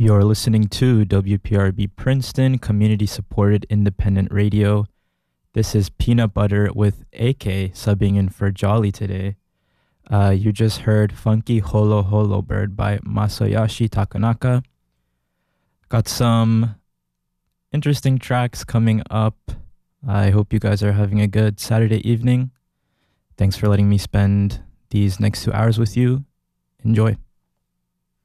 You're listening to WPRB Princeton, community supported independent radio. This is Peanut Butter with AK subbing in for Jolly today. You just heard Funky Holo Holo Bird by Masayoshi Takanaka. Got some interesting tracks coming up. I hope you guys are having a good Saturday evening. Thanks for letting me spend these next 2 hours with you. Enjoy.